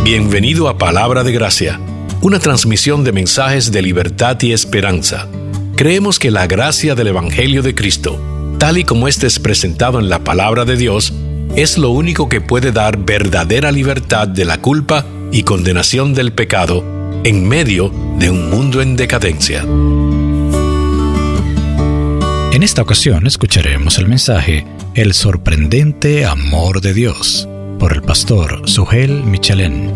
Bienvenido a Palabra de Gracia, una transmisión de mensajes de libertad y esperanza. Creemos que la gracia del Evangelio de Cristo, tal y como este es presentado en la Palabra de Dios, es lo único que puede dar verdadera libertad de la culpa y condenación del pecado en medio de un mundo en decadencia. En esta ocasión escucharemos el mensaje El sorprendente amor de Dios, por el pastor Sugel Michelén.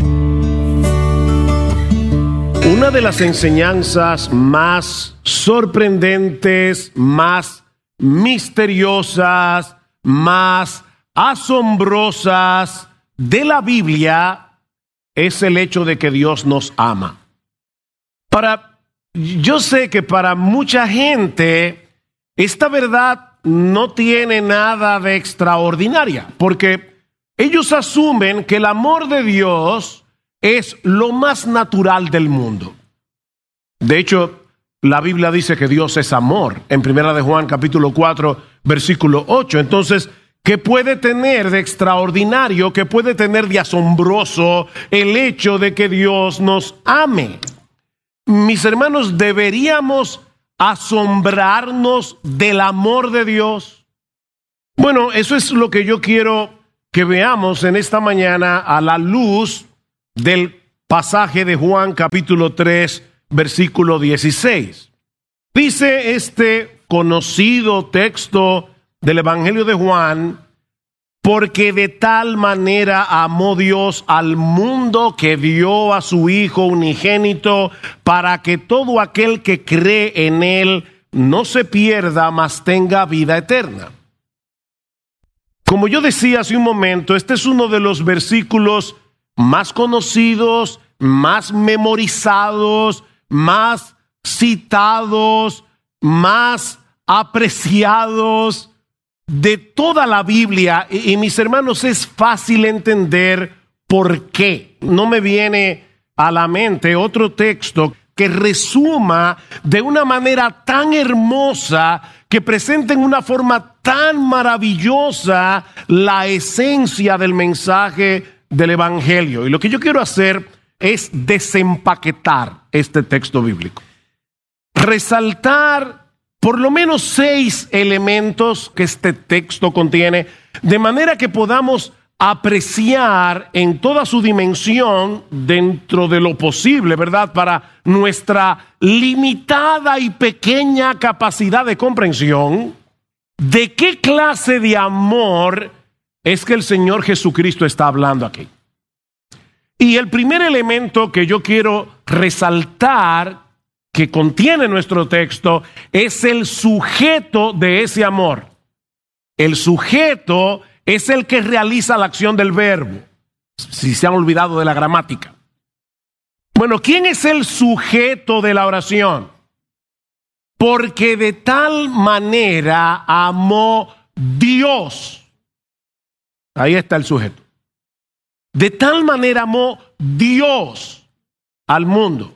Una de las enseñanzas más sorprendentes, más misteriosas, más asombrosas de la Biblia es el hecho de que Dios nos ama. Yo sé que para mucha gente esta verdad no tiene nada de extraordinaria, porque ellos asumen que el amor de Dios es lo más natural del mundo. De hecho, la Biblia dice que Dios es amor, en 1 de Juan capítulo 4, versículo 8. Entonces, ¿qué puede tener de extraordinario, qué puede tener de asombroso el hecho de que Dios nos ame? Mis hermanos, ¿deberíamos asombrarnos del amor de Dios? Bueno, eso es lo que yo quiero que veamos en esta mañana a la luz del pasaje de Juan capítulo 3, versículo 16. Dice este conocido texto del Evangelio de Juan: porque de tal manera amó Dios al mundo que dio a su Hijo unigénito, para que todo aquel que cree en Él no se pierda, mas tenga vida eterna. Como yo decía hace un momento, este es uno de los versículos más conocidos, más memorizados, más citados, más apreciados de toda la Biblia. Y mis hermanos, es fácil entender por qué. No me viene a la mente otro texto que resuma de una manera tan hermosa, que presenta en una forma tan maravillosa la esencia del mensaje del Evangelio. Y lo que yo quiero hacer es desempaquetar este texto bíblico, resaltar por lo menos 6 elementos que este texto contiene, de manera que podamos apreciar en toda su dimensión, dentro de lo posible, ¿verdad?, para nuestra limitada y pequeña capacidad de comprensión, de qué clase de amor es que el Señor Jesucristo está hablando aquí. Y el primer elemento que yo quiero resaltar, que contiene nuestro texto, es el sujeto de ese amor. El sujeto es el que realiza la acción del verbo, si se han olvidado de la gramática. Bueno, ¿quién es el sujeto de la oración? Porque de tal manera amó Dios. Ahí está el sujeto. De tal manera amó Dios al mundo.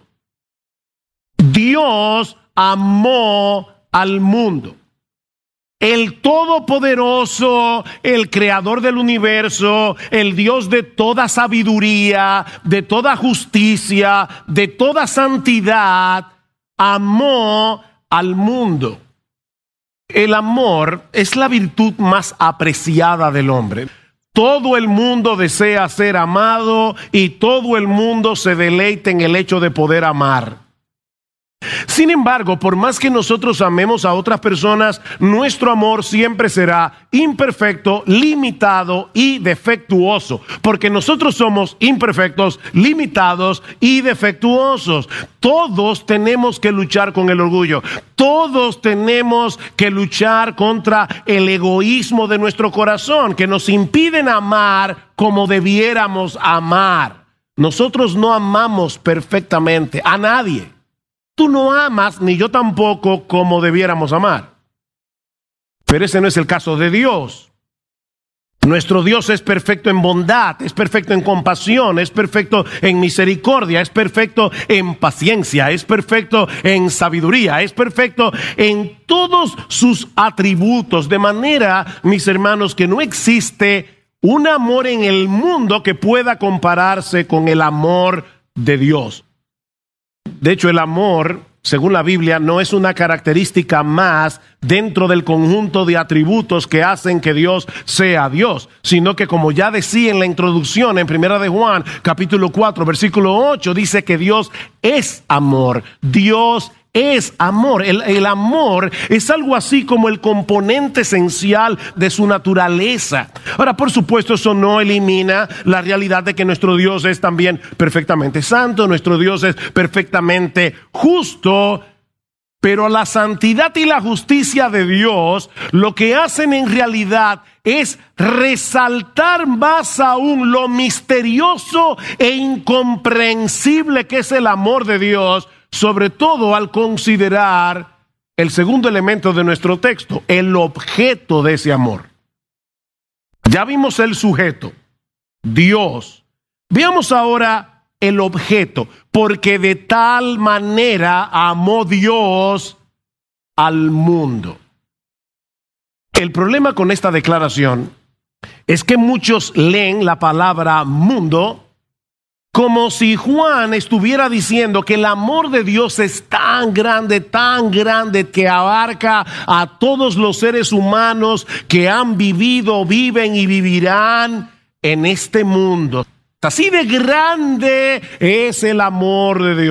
Dios amó al mundo. El Todopoderoso, el Creador del universo, el Dios de toda sabiduría, de toda justicia, de toda santidad, amó al mundo. El amor es la virtud más apreciada del hombre. Todo el mundo desea ser amado y todo el mundo se deleita en el hecho de poder amar. Sin embargo, por más que nosotros amemos a otras personas, nuestro amor siempre será imperfecto, limitado y defectuoso, porque nosotros somos imperfectos, limitados y defectuosos. Todos tenemos que luchar con el orgullo. Todos tenemos que luchar contra el egoísmo de nuestro corazón, que nos impiden amar como debiéramos amar. Nosotros no amamos perfectamente a nadie. Tú no amas, ni yo tampoco, como debiéramos amar. Pero ese no es el caso de Dios. Nuestro Dios es perfecto en bondad, es perfecto en compasión, es perfecto en misericordia, es perfecto en paciencia, es perfecto en sabiduría, es perfecto en todos sus atributos. De manera, mis hermanos, que no existe un amor en el mundo que pueda compararse con el amor de Dios. De hecho, el amor, según la Biblia, no es una característica más dentro del conjunto de atributos que hacen que Dios sea Dios, sino que, como ya decía en la introducción en 1 de Juan, capítulo 4, versículo 8, dice que Dios es amor. Dios es amor. El amor es algo así como el componente esencial de su naturaleza. Ahora, por supuesto, eso no elimina la realidad de que nuestro Dios es también perfectamente santo, nuestro Dios es perfectamente justo, pero la santidad y la justicia de Dios lo que hacen en realidad es resaltar más aún lo misterioso e incomprensible que es el amor de Dios, sobre todo al considerar el segundo elemento de nuestro texto, el objeto de ese amor. Ya vimos el sujeto, Dios. Veamos ahora el objeto, porque de tal manera amó Dios al mundo. El problema con esta declaración es que muchos leen la palabra mundo como si Juan estuviera diciendo que el amor de Dios es tan grande, que abarca a todos los seres humanos que han vivido, viven y vivirán en este mundo. Así de grande es el amor de Dios.